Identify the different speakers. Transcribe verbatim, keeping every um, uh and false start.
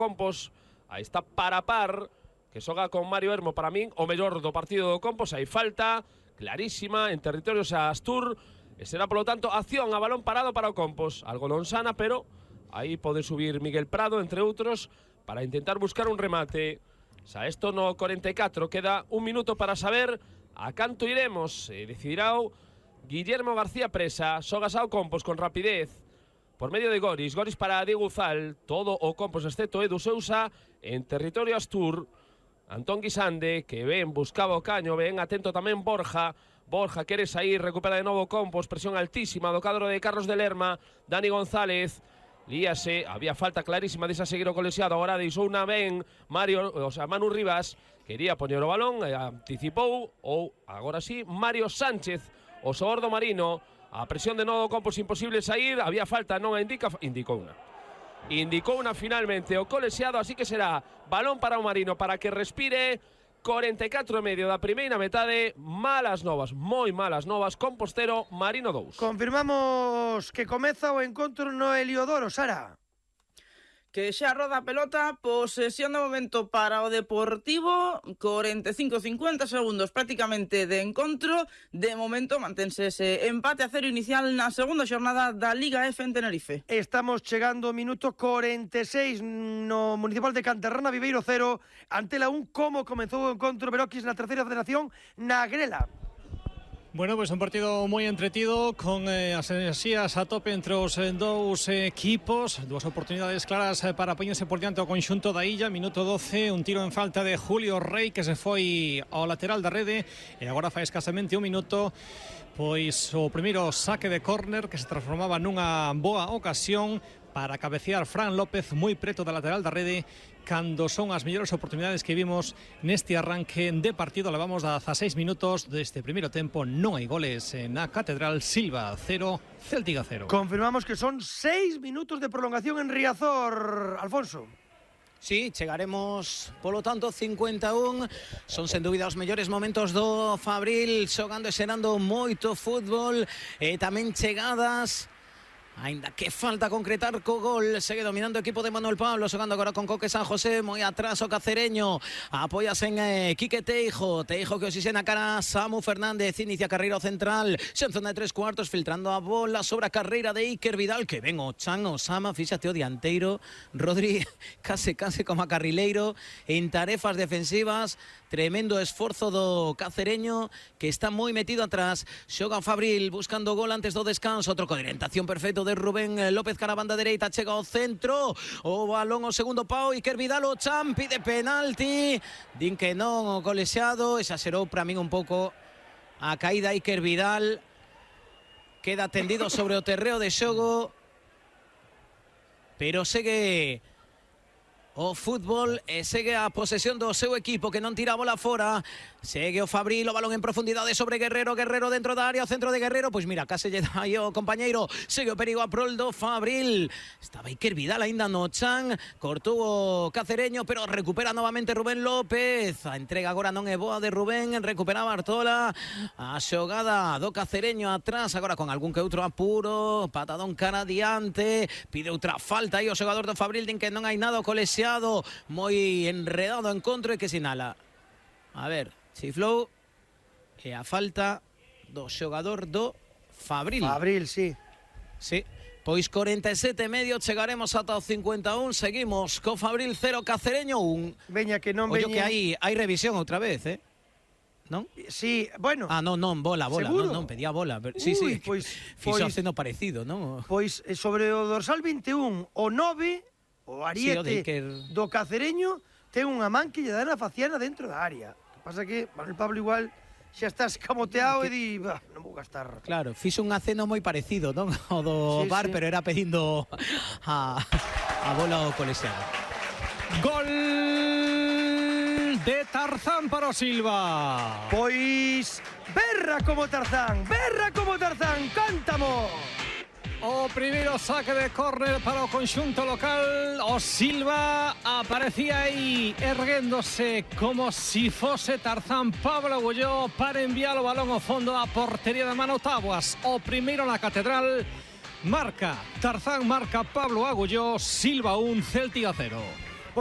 Speaker 1: Compos, aí está para par, que xoga con Mario Hermo para min, o mellor do partido do Compos, hai falta clarísima en territorio xa Astur, e será polo tanto acción a balón parado para o Compos, algo non sana, pero aí pode subir Miguel Prado, entre outros, para intentar buscar un remate. Xa isto no cuarenta e catro, queda un minuto para saber a canto iremos, e decidirá Guillermo García Presa, xogas ao Compos con rapidez, por medio de Goris, Goris para Diego Uzal, todo o Compos excepto Edu Sousa, en territorio Astur, Antón Guisande, que ven, buscaba o caño, ven, atento tamén Borja, Borja quere sair, recupera de novo Compos, presión altísima do cadro de Carlos de Lerma, Dani González, líase, había falta clarísima desa seguir o colexiado, agora deixou unha ben Mario, o sea, Manu Rivas, quería poñer o balón, eh, anticipou, ou, agora sí, Mario Sánchez, o Sordo Marino, a presión de novo Compos, imposible sair, había falta, non a indica, indicou unha. Indicou unha finalmente o colexiado, así que será balón para o Marino para que respire. cuarenta e catro e medio da primeira metade, malas novas, moi malas novas, Compostero, Marino dous.
Speaker 2: Confirmamos que comeza o encontro no Heliodoro, Sara.
Speaker 3: Que xa roda a pelota, posesión de momento para o Deportivo, cuarenta e cinco cincuenta segundos prácticamente de encontro. De momento mantense ese empate a cero inicial na segunda xornada da Liga F en Tenerife.
Speaker 2: Estamos chegando ao minuto cuarenta e seis no Municipal de Canterrana, Viveiro cero, Antela un. Como comezou o encontro Beroquis na terceira federación na Grela?
Speaker 4: Bueno, pues un partido moi entretido con eh, as enerxías a tope entre os eh, dous eh, equipos, dúas oportunidades claras eh, para poñerse por diante o conxunto da Illa. Minuto doce, un tiro en falta de Julio Rey que se foi ao lateral da rede, e agora fai escasamente un minuto pois o primeiro saque de córner que se transformaba nunha boa ocasión para cabecear Fran López moi preto da lateral da rede, cando son as mellores oportunidades que vimos neste arranque de partido. Levamos dezaseis minutos deste primeiro tempo, non hai goles na Catedral. Silva cero, Céltiga cero.
Speaker 2: Confirmamos que son seis minutos de prolongación en Riazor, Alfonso.
Speaker 5: Sí, chegaremos, polo tanto, cincuenta e un. Son sen dúbida os mellores momentos do Fabril, xogando e xerando moito fútbol, e tamén chegadas. Ainda que falta concretar co gol. Segue dominando o equipo de Manuel Pablo, xogando agora con Coque San José, moi atrás o cacereño, apóyase en eh, Quique Teijo, Teijo que oxixena cara a Samu Fernández, inicia carreira central, xa en zona de tres cuartos, filtrando a bola sobre a carreira de Iker Vidal, que ven o Chan Osama, fíxate o dianteiro, Rodri case case como a carrileiro en tarefas defensivas. Tremendo esforzo do cacereño, que está moi metido atrás. Xoga Fabril buscando gol antes do descanso, troco de orientación perfecto de Rubén López cara a banda dereita, chega ao centro, o balón ao segundo pau, Iker Vidal, o Chan pide penalti, din que non o colexiado, exagerou para min un pouco a caída Iker Vidal, queda tendido sobre o terreo de xogo, pero segue o fútbol e segue a posesión do seu equipo, que non tira a bola fora. Segue o Fabril, o balón en profundidade sobre Guerrero, Guerrero dentro da área, o centro de Guerrero, pois mira, case lle dá aí o compañeiro. Segue o perigo a prol do Fabril, estaba Iker Vidal aínda no Chan, cortou o cacereño, pero recupera novamente Rubén López. A entrega agora non é boa de Rubén, recupera Bartola, a xogada do cacereño atrás, agora con algún que outro apuro, patadón cara adiante, pide outra falta aí o xogador do Fabril, din que non hai nada o colexiado, moi enredado o encontro, e que sinala, a ver, chiflou, e a falta do xogador do Fabril.
Speaker 2: Fabril, sí.
Speaker 5: Sí, pois cuarenta e sete e medio, chegaremos ata o cincuenta e un, seguimos co Fabril cero, Cacereño un.
Speaker 2: Veña que non
Speaker 5: veña. Ollo que hai, hai revisión outra vez, eh? Non?
Speaker 2: Sí, bueno.
Speaker 5: Ah, non, non, bola, bola,
Speaker 2: seguro?
Speaker 5: non, non, pedía bola. Sí,
Speaker 2: Ui,
Speaker 5: sí,
Speaker 2: pois,
Speaker 5: fixo
Speaker 2: pois,
Speaker 5: aceno parecido, non?
Speaker 2: Pois sobre o dorsal vinte e un, o nove, o ariete
Speaker 5: sí, o Iker...
Speaker 2: do Cacereño, ten unha man que lle dá na faciana dentro da área. O que pasa que Manuel Pablo igual xa está escamoteado que... e di, bah, non vou gastar.
Speaker 5: Claro, fixo un aceno moi parecido, non? O do
Speaker 2: sí,
Speaker 5: bar,
Speaker 2: sí.
Speaker 5: pero era pedindo a, a bola ao colexiado.
Speaker 4: Gol de Tarzán para o Silva.
Speaker 2: Pois berra como Tarzán, berra como Tarzán, cántamo.
Speaker 4: O primeiro saque de córner para o conxunto local. O Silva aparecía aí erguéndose como si fose Tarzán Pablo Agulló para enviar o balón ao fondo da portería de Mano Taboas. O primeiro na Catedral. Marca Tarzán, marca Pablo Agulló. Silva un, Céltiga cero.